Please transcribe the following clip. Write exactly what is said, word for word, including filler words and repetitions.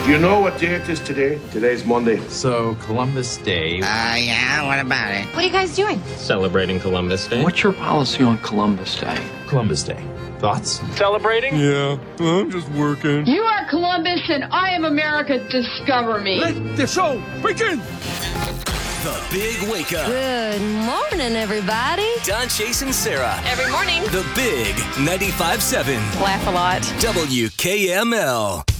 Do you know what day it is today? Today's Monday. So, Columbus Day. Uh, yeah, what about it? What are you guys doing? Celebrating Columbus Day. What's your policy on Columbus Day? Columbus Day. Thoughts? Celebrating? Yeah, I'm just working. You are Columbus and I am America. Discover me. Let the show begin! The Big Wake Up. Good morning, everybody. Don, Chase, and Sarah. Every morning. The Big ninety-five seven. Laugh a lot. W K M L.